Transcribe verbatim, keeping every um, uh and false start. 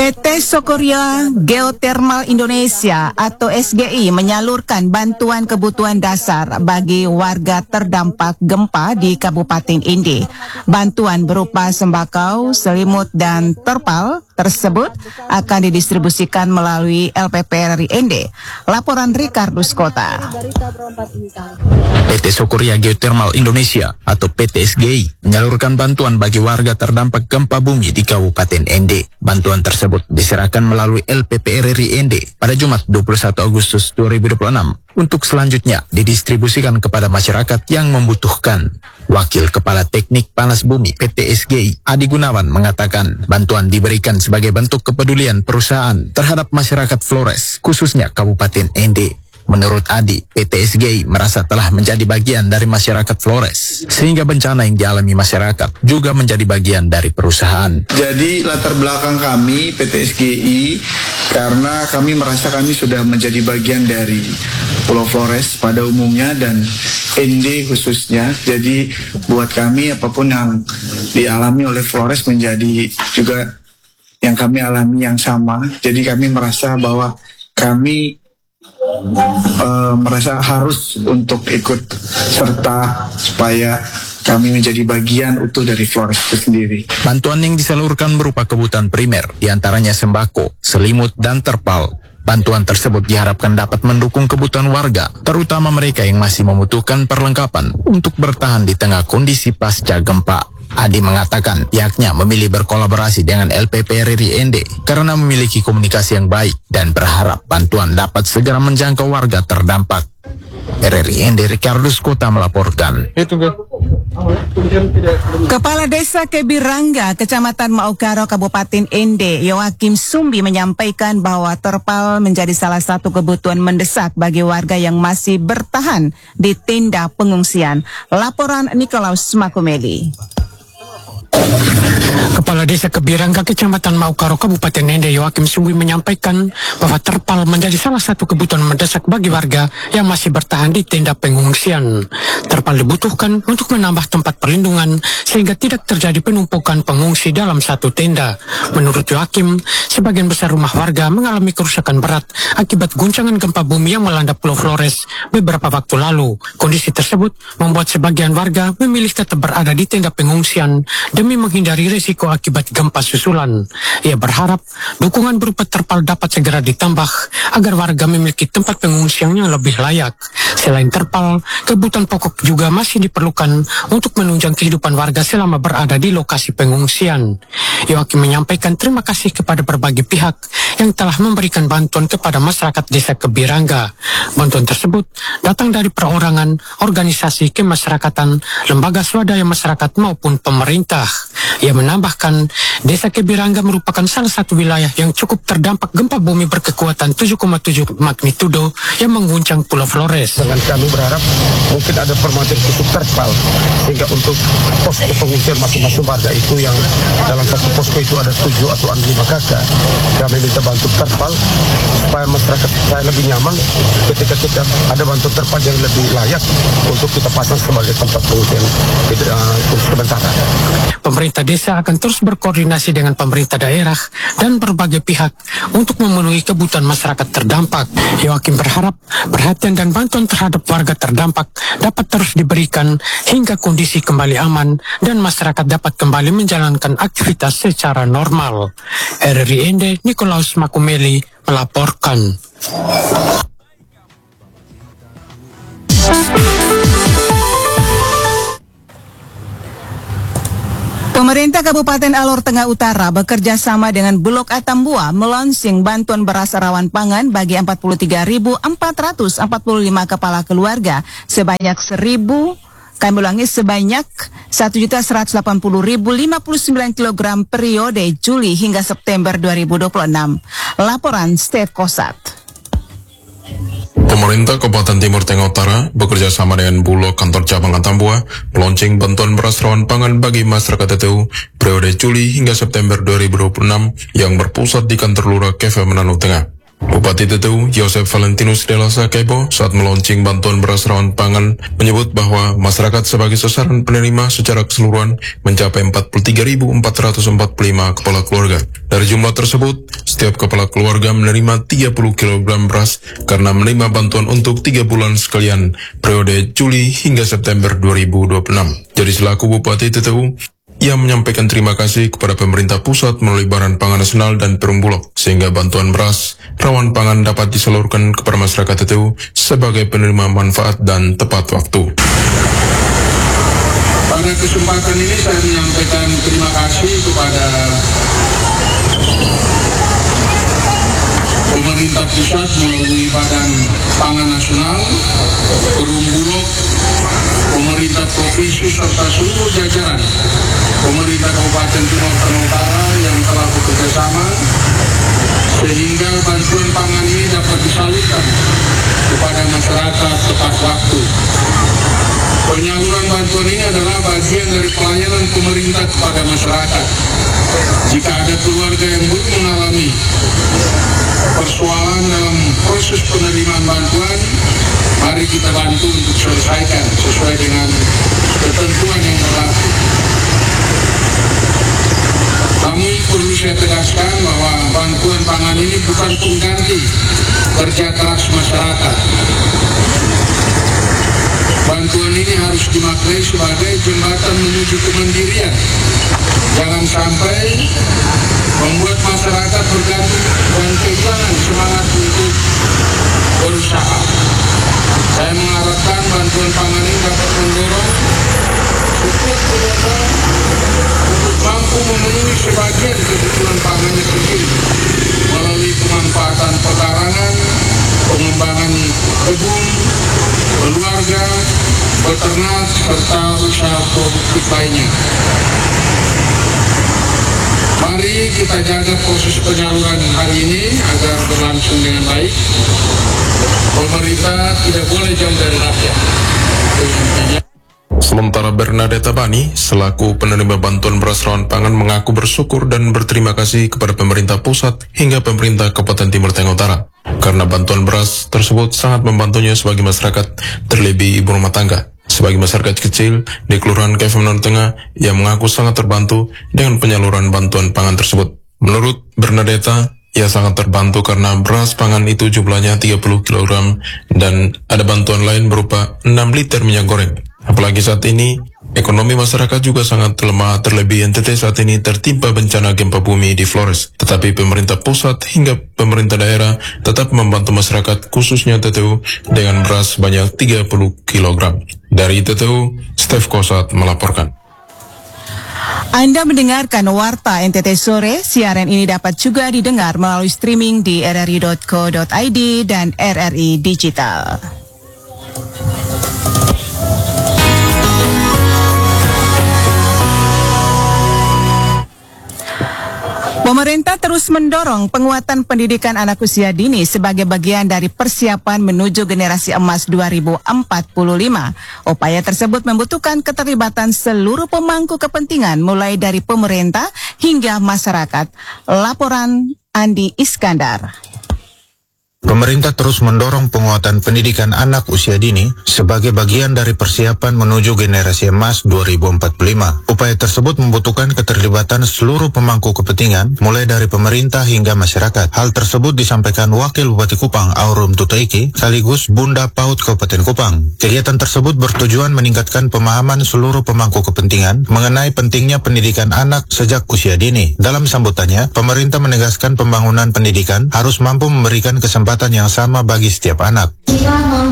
P T Sokoria Geothermal Indonesia atau S G I menyalurkan bantuan kebutuhan dasar bagi warga terdampak gempa di Kabupaten Inde. Bantuan berupa sembako, selimut, dan terpal tersebut akan didistribusikan melalui L P P R I Inde. Laporan Ricardus Kota. P T Sokoria Geothermal Indonesia atau P T S G I menyalurkan bantuan bagi warga terdampak gempa bumi di Kabupaten Inde. Bantuan tersebut diserahkan melalui L P P R I Inde pada Jumat dua puluh satu Agustus dua ribu dua puluh enam untuk selanjutnya didistribusikan kepada masyarakat yang membutuhkan. Wakil Kepala Teknik Panas Bumi P T S G I Adi Gunawan mengatakan bantuan diberikan sebagai bentuk kepedulian perusahaan terhadap masyarakat Flores, khususnya Kabupaten Inde. Menurut Adi, P T S G I merasa telah menjadi bagian dari masyarakat Flores, sehingga bencana yang dialami masyarakat juga menjadi bagian dari perusahaan. Jadi latar belakang kami P T S G I karena kami merasa kami sudah menjadi bagian dari Pulau Flores pada umumnya dan Inde khususnya. Jadi buat kami apapun yang dialami oleh Flores menjadi juga yang kami alami yang sama. Jadi kami merasa bahwa kami Uh, merasa harus untuk ikut serta supaya kami menjadi bagian utuh dari Flores itu sendiri. Bantuan yang disalurkan berupa kebutuhan primer, diantaranya sembako, selimut, dan terpal. Bantuan tersebut diharapkan dapat mendukung kebutuhan warga, terutama mereka yang masih membutuhkan perlengkapan untuk bertahan di tengah kondisi pasca gempa. Adi mengatakan pihaknya memilih berkolaborasi dengan L P P R I Inde karena memiliki komunikasi yang baik dan berharap bantuan dapat segera menjangkau warga terdampak. R R I Inde Ricardus Kota melaporkan. Kepala Desa Kebirangga, Kecamatan Maukaro, Kabupaten Inde, Yoakim Sumbi menyampaikan bahwa terpal menjadi salah satu kebutuhan mendesak bagi warga yang masih bertahan di tenda pengungsian. Laporan Nikolaus Makumeli. Kepala Desa Kebirangga, Kecamatan Maukaro, Kabupaten Inde, Yoakim Sumbi menyampaikan bahwa terpal menjadi salah satu kebutuhan mendesak bagi warga yang masih bertahan di tenda pengungsian. Terpal dibutuhkan untuk menambah tempat perlindungan sehingga tidak terjadi penumpukan pengungsi dalam satu tenda. Menurut Yoakim, sebagian besar rumah warga mengalami kerusakan berat akibat guncangan gempa bumi yang melanda Pulau Flores beberapa waktu lalu. Kondisi tersebut membuat sebagian warga memilih tetap berada di tenda pengungsian demi menghindari risiko akibat gempa susulan. Ia berharap dukungan berupa terpal dapat segera ditambah agar warga memiliki tempat pengungsian yang lebih layak. Selain terpal, kebutuhan pokok juga masih diperlukan untuk menunjang kehidupan warga selama berada di lokasi pengungsian. Yoakim menyampaikan terima kasih kepada berbagai pihak yang telah memberikan bantuan kepada masyarakat Desa Kebirangga. Bantuan tersebut datang dari perorangan, organisasi kemasyarakatan, lembaga swadaya masyarakat maupun pemerintah. Ia menambahkan, Desa Kebirangga merupakan salah satu wilayah yang cukup terdampak gempa bumi berkekuatan tujuh koma tujuh magnitudo yang mengguncang Pulau Flores. Dengan kami berharap mungkin ada permajaan kutub terpal sehingga untuk posko pengungsian masing-masing warga itu yang dalam satu posko itu ada tujuh atau lima kakak. Kami minta bantu terpal supaya masyarakat saya lebih nyaman ketika kita ada bantu terpal yang lebih layak untuk kita pasang sebagai tempat pengungsian uh, sementara. Pemerintah desa akan terus berkoordinasi dengan pemerintah daerah dan berbagai pihak untuk memenuhi kebutuhan masyarakat terdampak. Yoakim berharap perhatian dan bantuan terhadap warga terdampak dapat terus diberikan hingga kondisi kembali aman dan masyarakat dapat kembali menjalankan aktivitas secara normal. R R I Inde Nikolaus Makumeli melaporkan. Pemerintah Kabupaten Alor Tengah Utara bekerja sama dengan Bulog Atambua melonsing bantuan beras rawan pangan bagi empat puluh tiga ribu empat ratus empat puluh lima kepala keluarga sebanyak seribu kami ulangi sebanyak satu juta seratus delapan puluh ribu lima puluh sembilan kilogram periode Juli hingga September dua ribu dua puluh enam. Laporan Steve Kosat. Pemerintah Kabupaten Timur Tengah Utara bekerja sama dengan Bulog Kantor Cabang Atambua meluncing bantuan beras rawan pangan bagi masyarakat T T U periode Juli hingga September dua ribu dua puluh enam yang berpusat di kantor Lurah Kefe Menanuk Tengah. Bupati Teteu, Yosef Valentinus de la Sakebo, saat meluncing bantuan beras rawan pangan, menyebut bahwa masyarakat sebagai sasaran penerima secara keseluruhan mencapai empat puluh tiga ribu empat ratus empat puluh lima kepala keluarga. Dari jumlah tersebut, setiap kepala keluarga menerima tiga puluh kilogram beras karena menerima bantuan untuk tiga bulan sekalian, periode Juli hingga September dua ribu dua puluh enam. Jadi selaku Bupati Teteu, ia menyampaikan terima kasih kepada pemerintah pusat melalui Badan Pangan Nasional dan Perum Bulog, sehingga bantuan beras rawan pangan dapat disalurkan kepada masyarakat Teteu sebagai penerima manfaat dan tepat waktu. Pada kesempatan ini saya menyampaikan terima kasih kepada pemerintah pusat melalui Badan Pangan Nasional, Perum Bulog, pemerintah provinsi serta seluruh jajaran pemerintah Kabupaten Timur Tengah Utara yang telah bekerjasama sehingga bantuan pangan ini dapat disalurkan kepada masyarakat tepat waktu. Penyaluran bantuan ini adalah bagian dari pelayanan pemerintah kepada masyarakat. Jika ada keluarga yang belum mengalami persoalan dalam proses penerimaan bantuan, mari kita bantu untuk selesaikan sesuai dengan ketentuan yang berlaku. Namun perlu saya tegaskan bahwa bantuan pangan ini bukan pengganti kerja keras masyarakat. Bantuan ini harus dimaknai sebagai jembatan menuju kemandirian. Jangan sampai membuat masyarakat bergantung dan kehilangan semangat untuk berusaha. Saya mengharapkan bantuan pangan ini dapat mendorong setiap keluarga untuk mampu memenuhi sebagian kebutuhan pangannya sendiri melalui pemanfaatan pekarangan, pengembangan kebun, keluarga, peternak, serta usaha produktif lainnya. Mari kita jaga proses penyaluran hari ini agar berlangsung dengan baik. Pemerintah tidak boleh jauh dari rakyat. Sementara Bernadetta Bani, selaku penerima bantuan beras rawan pangan, mengaku bersyukur dan berterima kasih kepada pemerintah pusat hingga pemerintah Kabupaten Timur Tengah Utara, karena bantuan beras tersebut sangat membantunya sebagai masyarakat, terlebih ibu rumah tangga. Sebagai masyarakat kecil di Kelurahan K F M Tengah, ia mengaku sangat terbantu dengan penyaluran bantuan pangan tersebut. Menurut Bernadetta, ia sangat terbantu karena beras pangan itu jumlahnya tiga puluh kilogram dan ada bantuan lain berupa enam liter minyak goreng. Apalagi saat ini, ekonomi masyarakat juga sangat lemah, terlebih N T T saat ini tertimpa bencana gempa bumi di Flores. Tetapi pemerintah pusat hingga pemerintah daerah tetap membantu masyarakat, khususnya Teteu, dengan beras sebanyak tiga puluh kilogram. Dari Teteu, Stef Kosat melaporkan. Anda mendengarkan Warta N T T Sore. Siaran ini dapat juga didengar melalui streaming di r r i dot co dot i d dan R R I Digital. Pemerintah terus mendorong penguatan pendidikan anak usia dini sebagai bagian dari persiapan menuju generasi emas dua ribu empat puluh lima. Upaya tersebut membutuhkan keterlibatan seluruh pemangku kepentingan mulai dari pemerintah hingga masyarakat. Laporan Andi Iskandar. Pemerintah terus mendorong penguatan pendidikan anak usia dini sebagai bagian dari persiapan menuju generasi emas dua ribu empat puluh lima. Upaya tersebut membutuhkan keterlibatan seluruh pemangku kepentingan, mulai dari pemerintah hingga masyarakat. Hal tersebut disampaikan Wakil Bupati Kupang, Aurum Tutaiki, sekaligus Bunda Paut Kabupaten Kupang. Kegiatan tersebut bertujuan meningkatkan pemahaman seluruh pemangku kepentingan mengenai pentingnya pendidikan anak sejak usia dini. Dalam sambutannya, pemerintah menegaskan pembangunan pendidikan harus mampu memberikan kesempatan yang sama bagi setiap anak. Jika